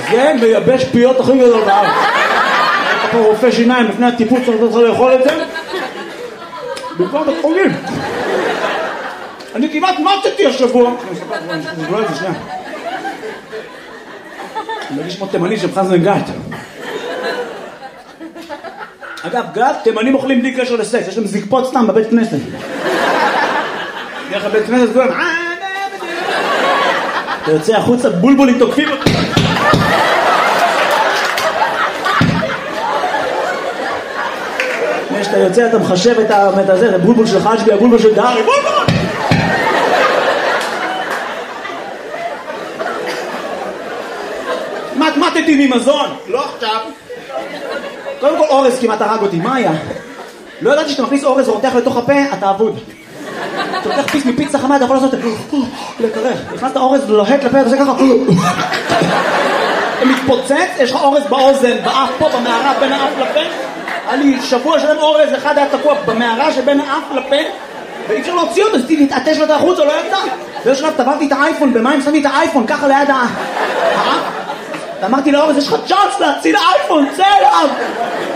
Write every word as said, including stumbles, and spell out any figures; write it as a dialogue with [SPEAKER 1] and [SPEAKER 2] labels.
[SPEAKER 1] זה מייבש פיות הכי גדול בארץ. אתה פה רופא שיניים לפני הטיפוץ צריך לך לאכול את זה? במקום בית חולים. אני כמעט מתתי השבוע. אני אספר את זה שנייה. אני מרגיש כמו תימני של חזן גת. אגב, גת, תימנים אוכלים בלי קשר לסקס, יש להם זקפות סתם בבית כנסת. דרך הבית כנסת כולם, אתה יוצא החוצה, בולבולים תוקפים אותי. כשאתה יוצא, אתה מחשב את הזה, את הבולבול של חג'בי, הבולבול של דארי, בולבול! מתמטתי ממזון, לא עכשיו. קודם כל אורז כמעט הרג אותי, מה היה? לא ידעתי שאתה מכניס אורז ורותח לתוך הפה, אתה אבוד. אתה לוקח פיס מפיצה חמה, אתה יכול לעשות את זה, לקרח. נכנסת אורז לוהט לפה, אתה עושה ככה. אתה מתפוצץ, יש לך אורז באוזן, באף פה, במערה, בין האף לפה. היה לי שבוע שלם אורז, אחד היה תקוע במערה שבין האף לפה, ואי אפשר להוציא אותו, אז להתעטש לו את החוץ, או לא ידע. באיזשהו שלב טבעתי את האייפון, במים שמתי את האייפון, ככה ליד האף. ואמרתי לאורז, יש לך צ'אנס להציל האייפון, צא אליו!